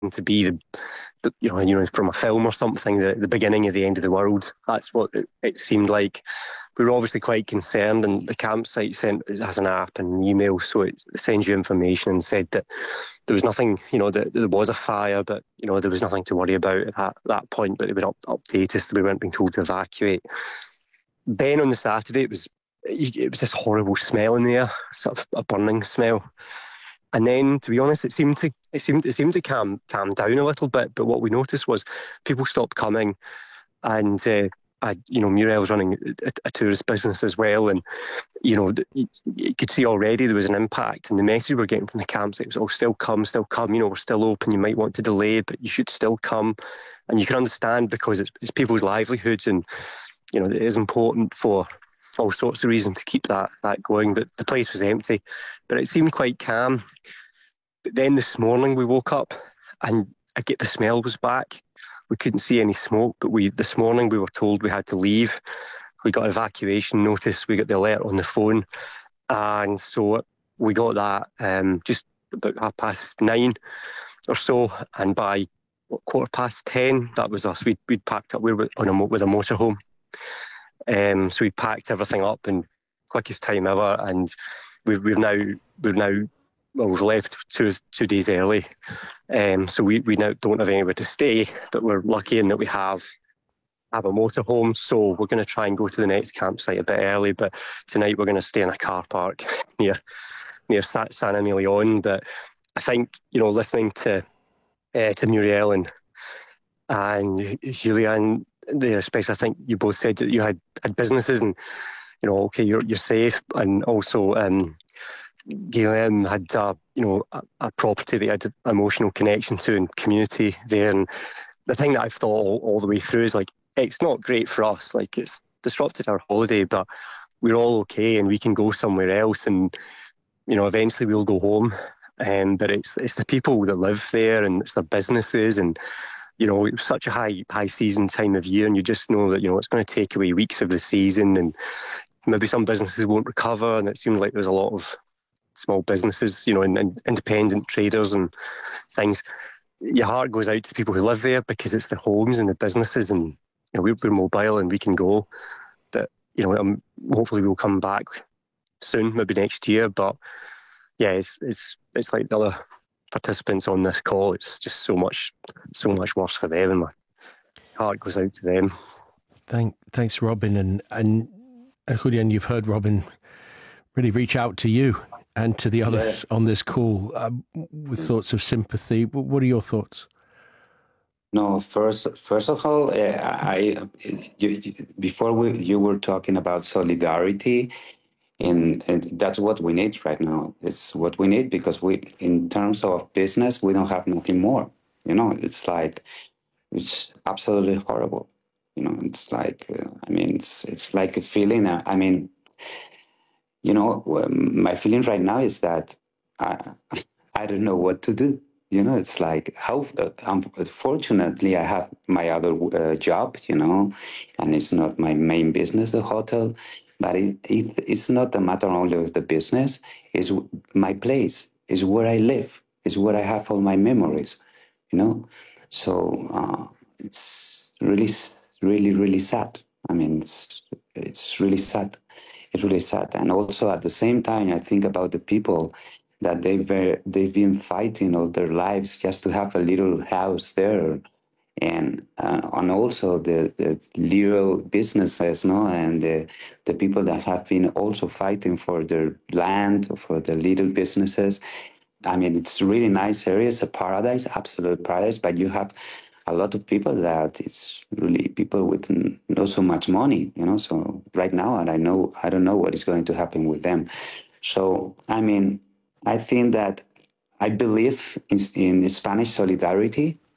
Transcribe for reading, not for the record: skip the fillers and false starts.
to be from a film or something, the beginning of the end of the world. That's what it seemed like. We were obviously quite concerned, and the campsite has an app and email, so it sends you information and said that there was nothing, that there was a fire, but there was nothing to worry about at that point. But they would update us that we weren't being told to evacuate. Then on the Saturday, it was this horrible smell in the air, sort of a burning smell. And then, to be honest, it seemed to calm down a little bit. But what we noticed was people stopped coming, and Muriel's running a tourist business as well, and you could see already there was an impact. And the message we're getting from the campsite was, "Oh, still come. We're still open. You might want to delay, but you should still come." And you can understand, because it's people's livelihoods, and it is important for all sorts of reasons to keep that going. But the place was empty, but it seemed quite calm. But then this morning we woke up, and the smell was back. We couldn't see any smoke, but this morning we were told we had to leave. We got evacuation notice. We got the alert on the phone, and so we got that just about 9:30 or so. And by 10:15, that was us. We'd packed up. We were with a motorhome. So we packed everything up in quickest time ever, and we've left two days early. So we now don't have anywhere to stay, but we're lucky in that we have a motorhome. So we're going to try and go to the next campsite a bit early, but tonight we're going to stay in a car park near San Emilion. But I think listening to Muriel and Julian there, especially, I think you both said that you had businesses, and okay, you're safe, and also Guillaume had a property that he had an emotional connection to and community there. And the thing that I've thought all the way through is, like, it's not great for us, like, it's disrupted our holiday, but we're all okay and we can go somewhere else, and eventually we'll go home. But it's the people that live there, and it's their businesses, and it's such a high season time of year, and you just know that it's going to take away weeks of the season, and maybe some businesses won't recover. And it seems like there's a lot of small businesses, and independent traders and things. Your heart goes out to people who live there, because it's the homes and the businesses, and we're mobile and we can go. But hopefully we'll come back soon, maybe next year. But yeah, it's like the other participants on this call. It's just so much worse for them, and my heart goes out to them. Thanks, Robin, and Julian, you've heard Robin really reach out to you and to the others on this call with thoughts of sympathy. What are your thoughts? No, first of all, you were talking about solidarity, and that's what we need right now. It's what we need, because in terms of business, we don't have nothing more. It's like, it's absolutely horrible. It's like, it's like a feeling. My feeling right now is that I don't know what to do. It's like, fortunately, I have my other job, and it's not my main business, the hotel. But it's not a matter only of the business. It's my place. It's where I live. It's where I have all my memories, So it's really, really, really sad. It's really sad. It's really sad. And also at the same time, I think about the people that they've been fighting all their lives just to have a little house there. And also the little businesses, and the people that have been also fighting for their land, for the little businesses. It's a really nice area. It's a paradise, absolute paradise. But you have a lot of people that it's really people with not so much money, So right now, and I don't know what is going to happen with them. So I think that I believe in Spanish solidarity.